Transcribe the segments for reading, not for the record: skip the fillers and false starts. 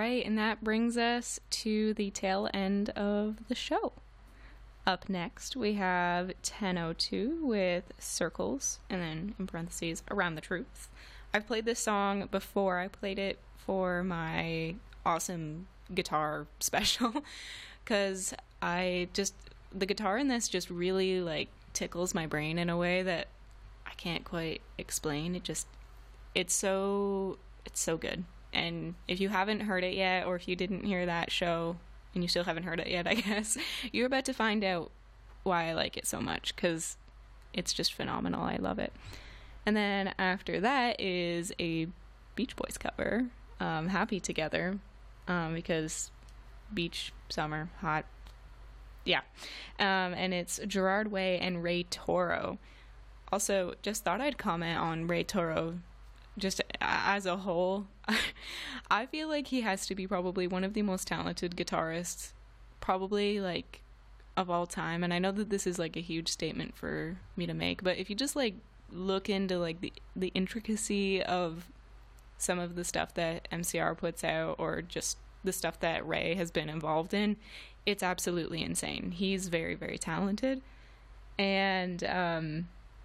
right, and that brings us to the tail end of the show. Up next, we have 10:02 with Circles, and then in parentheses, Around the Truth. I've played this song before. I played it for my awesome guitar special, because the guitar in this just really, like, tickles my brain in a way that I can't quite explain. It's so good. And if you haven't heard it yet, or if you didn't hear that show and you still haven't heard it yet, I guess you're about to find out why I like it so much, because it's just phenomenal. I love it. And then after that is a Beach Boys cover, Happy Together, because beach, summer, hot. Yeah. And it's Gerard Way and Ray Toro. Also, just thought I'd comment on Ray Toro just as a whole. I feel like he has to be probably one of the most talented guitarists, probably, like, of all time. And I know that this is, like, a huge statement for me to make, but if you just, like, look into, like, the intricacy of some of the stuff that MCR puts out, or just the stuff that Ray has been involved in, it's absolutely insane. He's very, very talented. And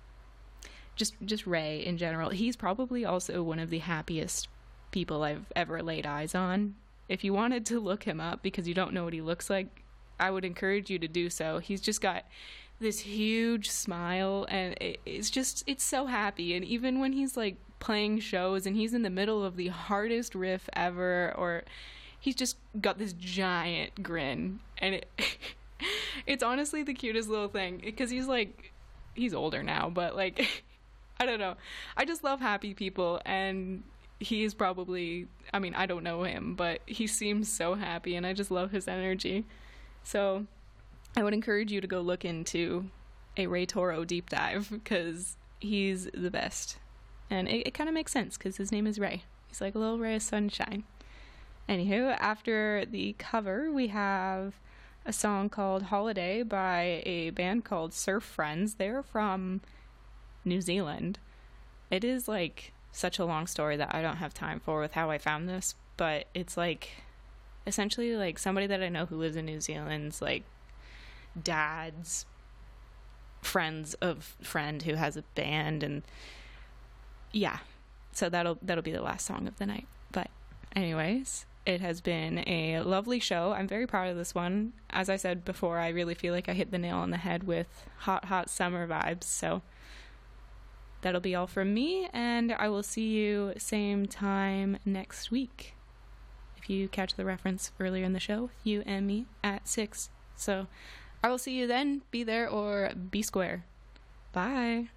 just Ray in general, he's probably also one of the happiest people I've ever laid eyes on. If you wanted to look him up because you don't know what he looks like, I would encourage you to do so. He's just got this huge smile, and it's so happy. And even when he's, like, playing shows and he's in the middle of the hardest riff ever, or he's just got this giant grin, and it's honestly the cutest little thing, because he's older now, but, like, I don't know. I just love happy people, and he's probably, I mean, I don't know him, but he seems so happy, and I just love his energy. So I would encourage you to go look into a Ray Toro deep dive, because he's the best. And it kind of makes sense, because his name is Ray. He's like a little ray of sunshine. Anywho, after the cover, we have a song called Holiday by a band called Surf Friends. They're from New Zealand. It is, like, such a long story that I don't have time for with how I found this, but it's, like, essentially, like, somebody that I know who lives in New Zealand's, like, dad's friends of friend who has a band, and yeah, so that'll be the last song of the night. But anyways, it has been a lovely show. I'm very proud of this one. As I said before, I really feel like I hit the nail on the head with hot summer vibes. So that'll be all from me, and I will see you same time next week. If you catch the reference earlier in the show, you and me at 6. So I will see you then. Be there or be square. Bye.